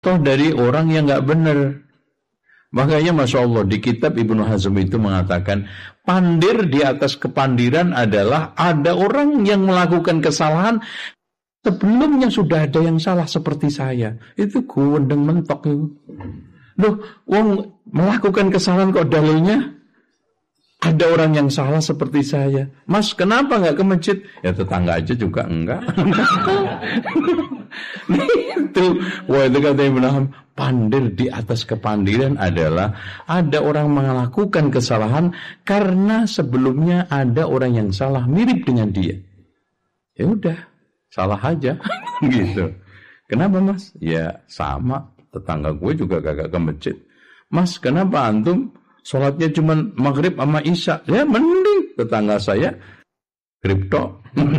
toh dari orang yang nggak benar. Makanya Masya Allah di kitab Ibnu Hazm itu mengatakan pandir di atas kepandiran adalah ada orang yang melakukan kesalahan sebelumnya sudah ada yang salah seperti saya. Itu gundeng mentok itu. Loh, wong melakukan kesalahan kok dalilnya ada orang yang salah seperti saya. Mas, kenapa nggak ke masjid? Ya tetangga aja juga enggak. Itu, wah itu kata Ibnu Hazm, pandir di atas kepandiran adalah ada orang melakukan kesalahan karena sebelumnya ada orang yang salah mirip dengan dia. Ya udah, salah aja, gitu. Kenapa Mas? Ya sama, tetangga gue juga kagak ke masjid. Mas, kenapa antum sholatnya cuma maghrib sama isya? Ya mending tetangga saya kripto.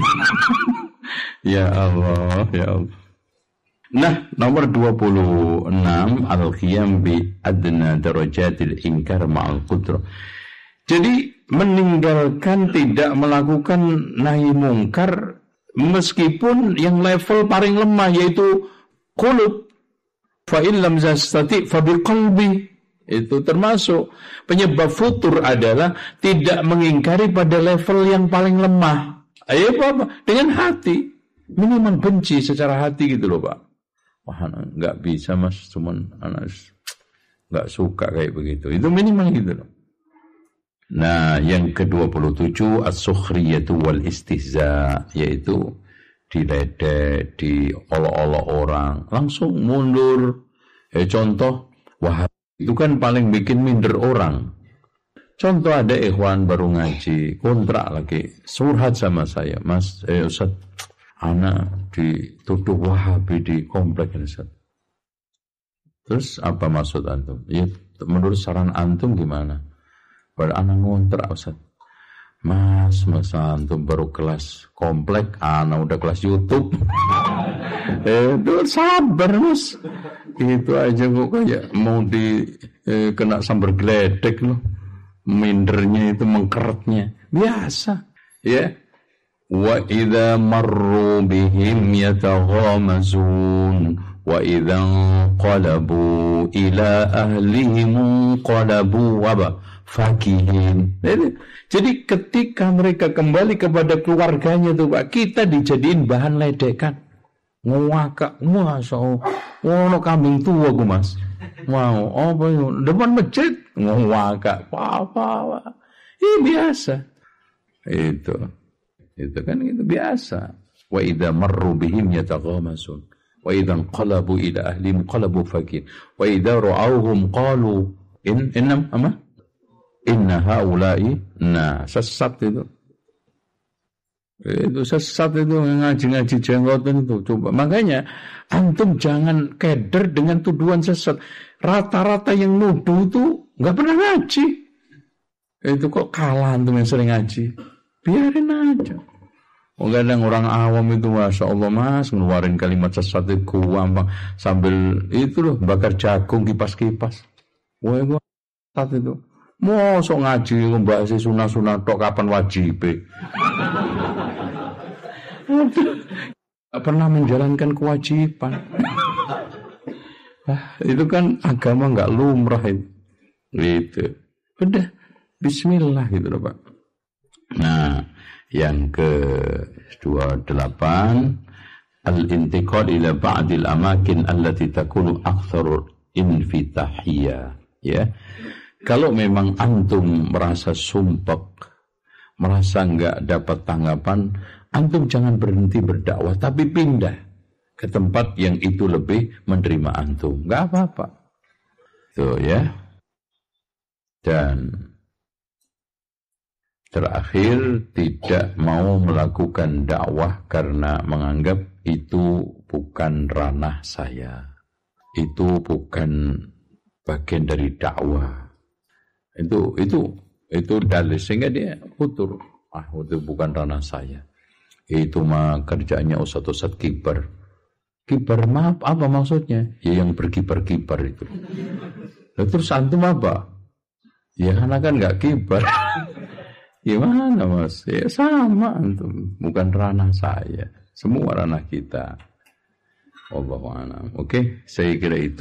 Ya Allah, ya Allah. Nah, nomor 26 al-qiyam bi adna darajatil inkar ma'al qudrah. Jadi meninggalkan tidak melakukan nahi mungkar meskipun yang level paling lemah yaitu qulub. Fa in lam yastati fa biqalbi. Itu termasuk penyebab futur adalah tidak mengingkari pada level yang paling lemah. Ayo Pak, dengan hati minimal benci secara hati gitu loh Pak. Wah, nggak bisa Mas, cuman anak nggak suka kayak begitu. Itu minimal gitu loh. Nah, yang ke-27 as-sukhriyatu wal istihza, yaitu diledek, diolok-olok orang, langsung mundur. Contoh, wah itu kan paling bikin minder orang. Contoh ada ikhwan baru ngaji, kontrak lagi, surhat sama saya, Mas, Ustaz, anak dituduh Wahabi di komplek ini, Ustaz. Terus apa maksud antum? Ya, menurut saran antum gimana? Pada anak ngontrak, Ustaz. Mas antum baru kelas komplek, anak udah kelas YouTube. Itu sabar Mas. Itu aja kok kayak mau kena sambar geledek loh. Mindernya itu mengkeretnya. Biasa. Ya. Wa idza marru bihim yataghamazun wa idza qalabu ila ahlihim qalabu fakihin. Jadi ketika mereka kembali kepada keluarganya tuh Pak, kita dijadiin bahan ledekan. Ngwakak, Masya Allah. Wono kambing tua gue Mas. Wow, apa itu? Depan masjid ngwakak. Apa. Ini biasa. Itu kan itu biasa. Wa idza marru bihim yataghamazun wa idza qalabu ila ahlihim qalabu fakin wa idza ra'awhum qalu inna haula'i sesat itu. Itu sesat itu ngaji-ngaji jenggotan itu. Coba makanya antum jangan keder dengan tuduhan sesat. Rata-rata yang nuduh itu enggak pernah ngaji. Itu kok kalah antum yang sering ngaji. Biarin aja. Kadang orang awam itu Masya Allah Mas ngeluarin kalimat sesat itu gampang sambil itu loh bakar jagung kipas-kipas. Wah gua sesat itu. Mau sok ngaji membahas sunah-sunah tok kapan wajib. Pernah menjalankan kewajiban. Itu kan agama enggak lumrah itu. Gitu. Udah bismillah gitu loh Pak. Nah, yang ke-28 al-intiqal ila ba'dil amakin allati takunu aktsar infitahiyya, ya. Kalau memang antum merasa sumpek, merasa enggak dapat tanggapan, antum jangan berhenti berdakwah tapi pindah ke tempat yang itu lebih menerima antum. Enggak apa-apa. Tuh ya. Dan terakhir, tidak mau melakukan dakwah karena menganggap itu bukan ranah saya. Itu bukan bagian dari dakwah. Itu dalil sehingga dia futur. Itu bukan ranah saya. Itu mah kerjaannya ustaz-ustaz kibar. Kibar maaf apa maksudnya? Ya yang berkibar-kibar itu. Terus antum apa? Ya anak kan enggak kibar. Gimana Mas? Ya sama antum, bukan ranah saya. Semua ranah kita. Wallahu a'lam. Oke, saya kira itu